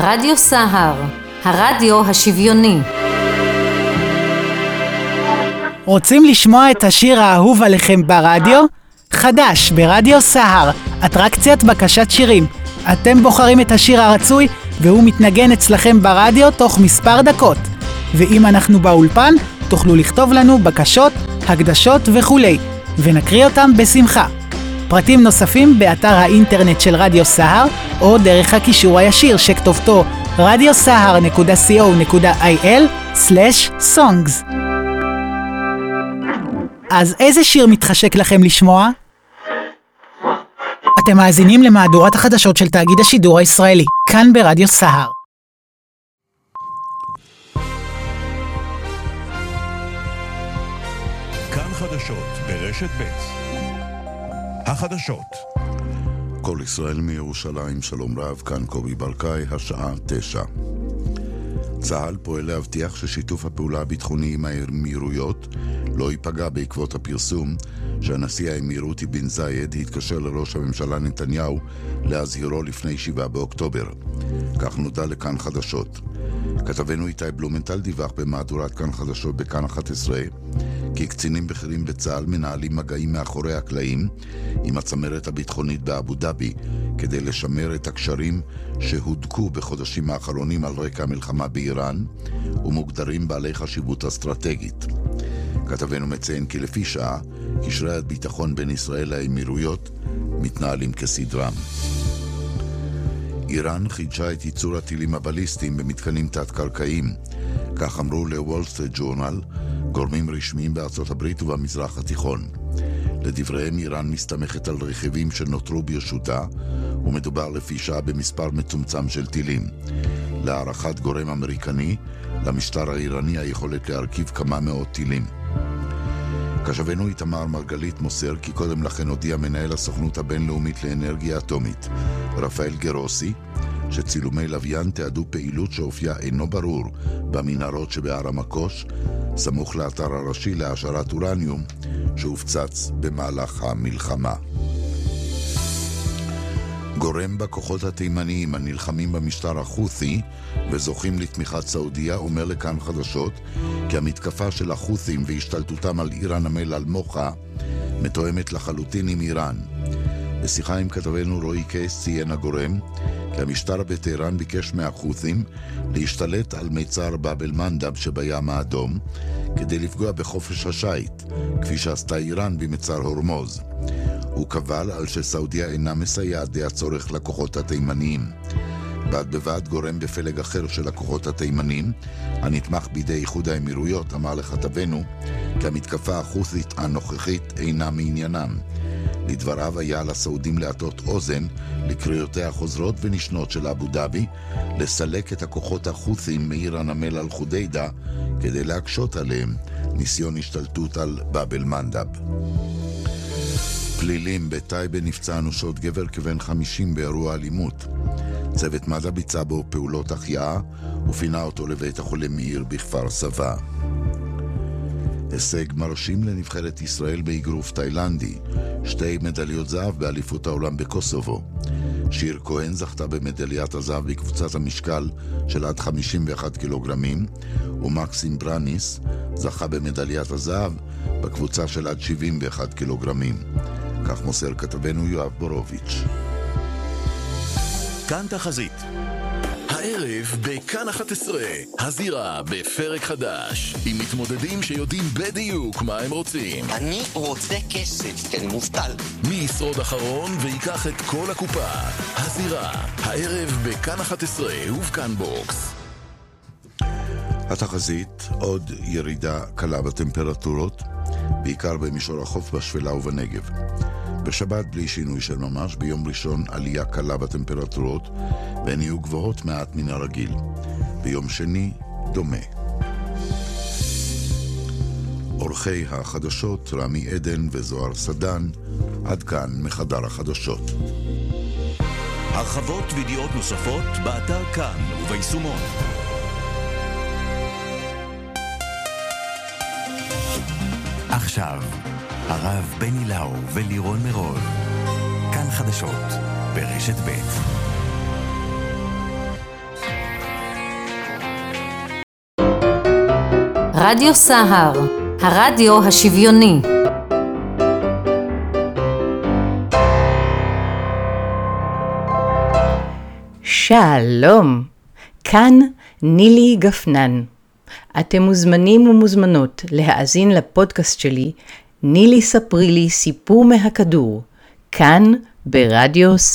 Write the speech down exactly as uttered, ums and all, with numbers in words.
רדיו סהר, הרדיו השוויוני. רוצים לשמוע את השיר האהוב עליכם ברדיו? חדש ברדיו סהר, אטרקציית בקשת שירים. אתם בוחרים את השיר הרצוי והוא מתנגן אצלכם ברדיו תוך מספר דקות. ואם אנחנו באולפן, תוכלו לכתוב לנו בקשות, הקדשות וכולי, ונקריא אותם בשמחה. פרטים נוספים באתר האינטרנט של רדיו סהר, או דרך הקישור הישיר שכתובתו רדיו סהר נקודה סי או נקודה איי אל סלש סונגס. אז איזה שיר מתחשק לכם לשמוע? אתם מאזינים למהדורת החדשות של תאגיד השידור הישראלי, כאן ברדיו סהר. כאן חדשות ברשת ב'. החדשות. כל ישראל מירושלים, שלום רב, כאן קובי ברקאי, השעה תשע. צה"ל פועל להבטיח ששיתוף הפעולה הביטחוני עם האמירויות לא ייפגע בעקבות הפרסום שהנשיא האמירותי בן זייד התקשר לראש הממשלה נתניהו להזהירו לפני שבעה באוקטובר. כך נודע לכאן חדשות. כתבנו איתי בלומנטל דיווח במהדורת כאן חדשות בכאן אחת עשרה כי קצינים בכירים בצה"ל מנהלים מגעים מאחורי הקלעים עם הצמרת הביטחונית באבו דאבי כדי לשמר את הקשרים שהודקו בחודשים האחרונים על רקע המלחמה באיראן ומוגדרים בעלי חשיבות אסטרטגית. כתבנו מציין כי לפי שעה קשרי הביטחון בין ישראל לאמירויות מתנהלים כסדרם. איראן חידשה את ייצור הטילים הבליסטיים במתקנים תת-קרקעיים. כך אמרו לוול סטריט ג'ורנל גורמים רשמיים בארצות הברית ובמזרח התיכון. לדבריהם איראן מסתמכת על רכיבים שנותרו ברשותה, ומדובר לפי שעה במספר מצומצם של טילים. להערכת גורם אמריקני, למשטר האיראני היכולת להרכיב כמה מאות טילים. כשבנו איתמר מרגלית מוסר כי קודם לכן הודיע מנהל הסוכנות הבינלאומית לאנרגיה אטומית, רפאל גרוסי, שצילומי לוויין תיעדו פעילות שאופייה אינו ברור במנהרות שבהר המקוש, סמוך לאתר הראשי להעשרת אורניום שהופצץ במהלך המלחמה. גורם בכוחות התימניים הנלחמים במשטר החות'י וזוכים לתמיכת סעודיה אומר לכאן חדשות כי המתקפה של החות'ים והשתלטותם על עיר הנמל אל-מוחה מתואמת לחלוטין עם איראן. בשיחה עם כתבנו רועי קייס ציין הגורם כי המשטר בטהרן ביקש מהחות'ים להשתלט על מיצר באב אל-מנדב שבים האדום כדי לפגוע בחופש השייט, כפי שעשתה איראן במצר הורמוז. הוא קבל על שסעודיה אינה מסייעת די הצורך לכוחות התימניים. בד בבד גורם בפלג אחר של הכוחות התימנים, הנתמך בידי איחוד האמירויות, אמר לכתבנו כי המתקפה החות'ית הנוכחית אינה מעניינם. לדבריו היה על הסעודים להטות אוזן לקריאותיה החוזרות ונשנות של אבו דאבי לסלק את הכוחות החות'ים מעיר הנמל אל חודיידה כדי להקשות עליהם ניסיון השתלטות על באב אל-מנדב. פלילים בטייבה נפצע אנושות גבר כבן חמישים באירוע אלימות. צוות מד"א ביצע בו פעולות החייאה ופינה אותו לבית החולים מאיר בכפר סבא. הישג מרשים לנבחרת ישראל באגרוף תאילנדי, שתי מדליות זהב באליפות העולם בקוסובו. שיר כהן זכתה במדליית הזהב בקבוצת המשקל של עד חמישים ואחד קילוגרמים, ומקסים ברניס זכה במדליית הזהב בקבוצה של עד שבעים ואחד קילוגרמים. כך מוסר כתבנו יואב בורוביץ'. כאן תחזית. הערב בכאן אחת עשרה, הזירה בפרק חדש, עם מתמודדים שיודעים בדיוק מה הם רוצים. אני רוצה כסף, כי אני מובטל. מי ישרוד אחרון ויקח את כל הקופה. הזירה, הערב בכאן אחת עשרה ובכאן בוקס. התחזית, עוד ירידה קלה בטמפרטורות, בעיקר במישור החוף בשפלה ובנגב. בשבת בלי שינוי של ממש, ביום ראשון עלייה קלה בטמפרטורות, והן יהיו גבוהות מעט מן הרגיל. ביום שני דומה. אורחי החדשות רמי עדן וזוהר סדן, עד כאן מחדר החדשות. הרחבות וידיעות נוספות באתר כאן וביישומון. עכשיו הרב בני לאו ולירון מרוז, כאן חדשות ברשת ב'. רדיו סהר, הרדיו השוויוני. שלום, כאן נילי גפנן. אתם מוזמנים ומוזמנות להאזין לפודקאסט שלי, נילי ספרי לי סיפור מהכדור, כאן ברדיו סהר.